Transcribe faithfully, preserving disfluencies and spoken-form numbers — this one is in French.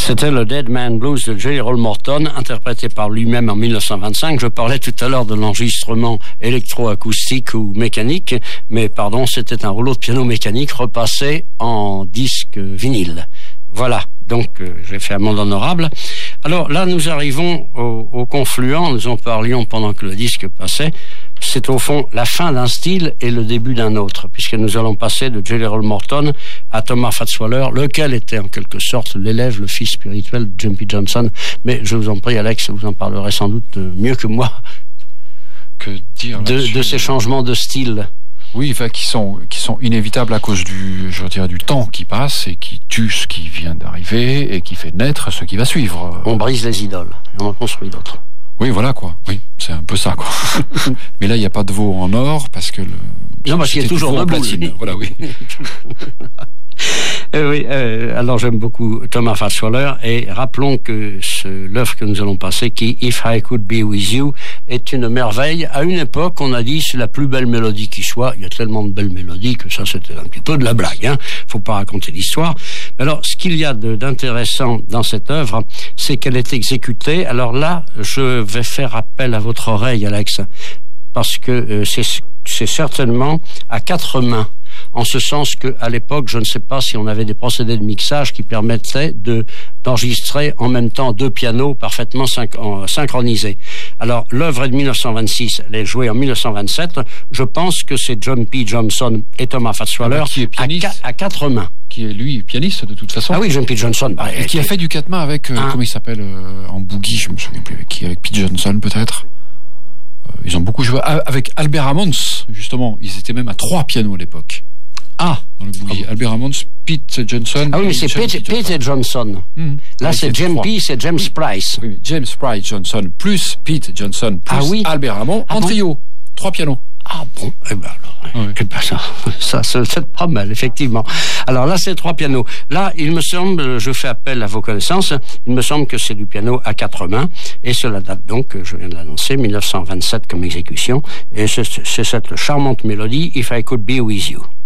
C'était le Dead Man Blues de Jelly Roll Morton, interprété par lui-même en mille neuf cent vingt-cinq. Je parlais tout à l'heure de l'enregistrement électroacoustique ou mécanique, mais pardon, c'était un rouleau de piano mécanique repassé en disque vinyle. Voilà, donc euh, j'ai fait amende honorable. Alors là, nous arrivons au, au confluent, nous en parlions pendant que le disque passait. C'est au fond la fin d'un style et le début d'un autre, puisque nous allons passer de Jelly Roll Morton à Thomas Fats Waller, lequel était en quelque sorte l'élève, le fils spirituel de Jumpy Johnson. Mais je vous en prie, Alex, vous en parlerez sans doute mieux que moi. Que dire de, de ces changements de style. Oui, enfin, qui sont qui sont inévitables à cause du, je veux dire, du temps qui passe et qui tue ce qui vient d'arriver et qui fait naître ce qui va suivre. On brise les idoles et on en construit d'autres. Oui, voilà quoi. Oui, c'est un peu ça quoi. Mais là, il n'y a pas de veau en or parce que le. Non, parce qu'il y a toujours de platine. Voilà, oui. Euh, oui, euh, alors j'aime beaucoup Thomas Fats Waller et rappelons que ce, l'œuvre que nous allons passer, qui If I Could Be With You, est une merveille. À une époque, on a dit c'est la plus belle mélodie qui soit. Il y a tellement de belles mélodies que ça c'était un petit peu de la blague. Hein. Faut pas raconter l'histoire. Mais alors, ce qu'il y a de, d'intéressant dans cette œuvre, c'est qu'elle est exécutée. Alors là, je vais faire appel à votre oreille, Alex, parce que euh, c'est, c'est certainement à quatre mains. En ce sens que, à l'époque, je ne sais pas si on avait des procédés de mixage qui permettaient de, d'enregistrer en même temps deux pianos parfaitement synch- synchronisés. Alors, l'œuvre est de mille neuf cent vingt-six, elle est jouée en mille neuf cent vingt-sept. Je pense que c'est Jumpy Johnson et Thomas Fats Waller qui est pianiste, à, à quatre mains. Qui est, lui, pianiste de toute façon. Ah oui, Jumpy Johnson. Bah, et qui a fait du quatre mains avec, euh, hein? Comment il s'appelle, euh, en boogie, je me souviens plus avec qui, avec Pete Johnson peut-être. Euh, ils ont beaucoup joué avec Albert Hammond, justement. Ils étaient même à trois pianos à l'époque. Ah, dans le boogie. Ah bon. Albert Hammond, Pete Johnson. Ah oui, mais c'est Pete, Pete et Johnson. Mmh. Là, oui, c'est Jumpy, c'est James Price. Oui, mais James Price Johnson plus Pete Johnson plus ah oui. Albert Hammond ah en bon trio. Trois pianos. Ah bon, eh ben alors, oui. eh ben ça, ça, ça, c'est pas mal, effectivement. Alors là, c'est trois pianos. Là, il me semble, je fais appel à vos connaissances, il me semble que c'est du piano à quatre mains, et cela date donc, je viens de l'annoncer, mille neuf cent vingt-sept comme exécution, et c'est, c'est cette charmante mélodie, If I Could Be With You.